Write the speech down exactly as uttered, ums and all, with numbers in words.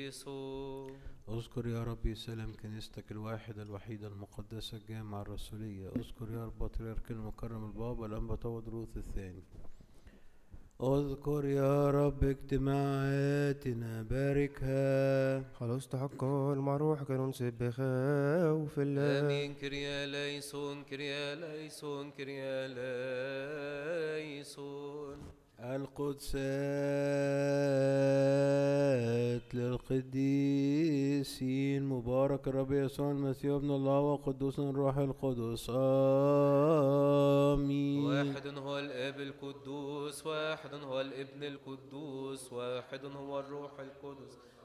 ليسون. اذكر يا ربي سلام كنيستك الواحدة الوحيدة المقدسة الجامعة الرسولية. اذكر يا رب بطريرك المكرم البابا الأنبا تودروث الثاني. اذكر يا رب اجتماعاتنا باركها. خلصت حقا مع روحك ننسب بخوف الله. آمين. كريا ليسون كريا ليسون كريا ليسون. القدسات للقديسين. مبارك الرب يسوع المسيح ابن الله وقدوس الروح القدس. آمين. واحد هو الاب القدوس، واحد هو الابن القدوس، واحد هو الروح القدس.